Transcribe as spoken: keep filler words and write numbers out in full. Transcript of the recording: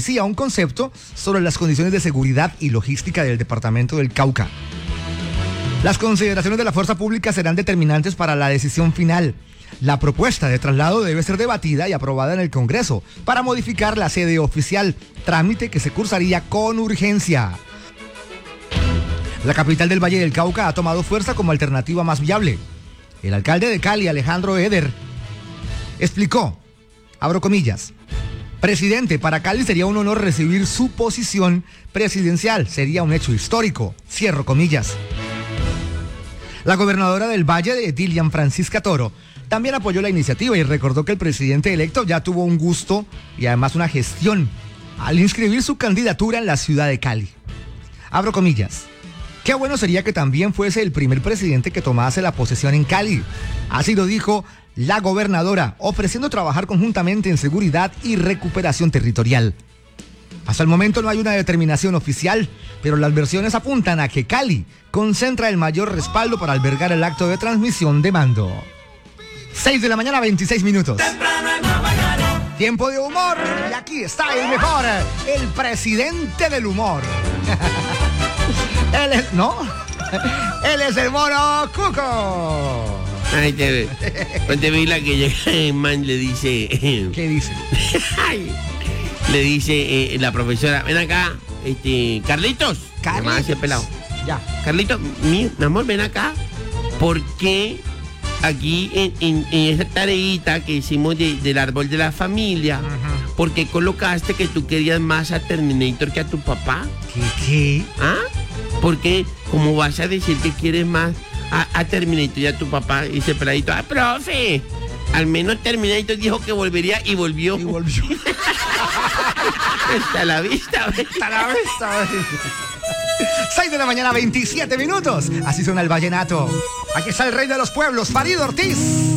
policía un concepto sobre las condiciones de seguridad y logística del departamento del Cauca. Las consideraciones de la fuerza pública serán determinantes para la decisión final. La propuesta de traslado debe ser debatida y aprobada en el Congreso para modificar la sede oficial, trámite que se cursaría con urgencia. La capital del Valle del Cauca ha tomado fuerza como alternativa más viable. El alcalde de Cali, Alejandro Eder, explicó, abro comillas, presidente, para Cali sería un honor recibir su posición presidencial, sería un hecho histórico, cierro comillas. La gobernadora del Valle, Dilian Francisca Toro, también apoyó la iniciativa y recordó que el presidente electo ya tuvo un gusto y además una gestión al inscribir su candidatura en la ciudad de Cali. Abro comillas. Qué bueno sería que también fuese el primer presidente que tomase la posesión en Cali. Así lo dijo la gobernadora, ofreciendo trabajar conjuntamente en seguridad y recuperación territorial. Hasta el momento no hay una determinación oficial, pero las versiones apuntan a que Cali concentra el mayor respaldo para albergar el acto de transmisión de mando. seis de la mañana, veintiséis minutos. Tiempo de humor, y aquí está el mejor, el presidente del humor. Él es, ¿no? Él es el mono Cuco. Ay, te, te vi la que llega el man, le dice. ¿Qué dice? Le dice eh, la profesora, ven acá, este, Carlitos. Carlitos. Ese pelado. Ya. Carlitos, mi, mi amor, ven acá. ¿Por qué aquí en, en, en esa tareita que hicimos de, del árbol de la familia, uh-huh, por qué colocaste que tú querías más a Terminator que a tu papá? ¿Qué? ¿Qué? ¿Ah? Porque como vas a decir que quieres más a, a Terminator y a tu papá, y ese peladito, ah, profe, al menos Terminator dijo que volvería y volvió. Y volvió. Hasta la vista, ¿ves? Hasta la vista, ¿ves? seis de la mañana, veintisiete minutos. Así suena el vallenato. Aquí está el rey de los pueblos, Farid Ortiz.